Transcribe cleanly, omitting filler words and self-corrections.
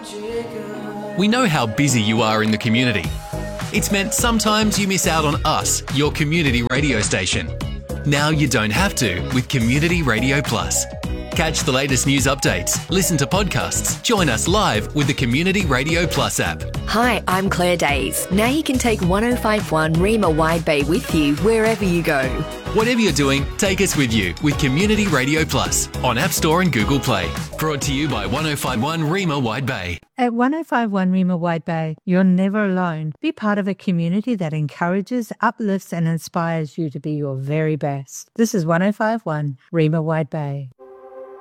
We know how busy you are in the community. It's meant sometimes you miss out on us, your community radio station. Now you don't have to with Community Radio Plus. Catch the latest news updates, listen to podcasts, join us live with the Community Radio Plus app. Hi, I'm Claire Days. Now you can take 105.1 Rima Wide Bay with you wherever you go. Whatever you're doing, take us with you with Community Radio Plus on App Store and Google Play. Brought to you by 105.1 Rima Wide Bay. At 105.1 Rima Wide Bay, you're never alone. Be part of a community that encourages, uplifts and inspires you to be your very best. This is 105.1 Rima Wide Bay.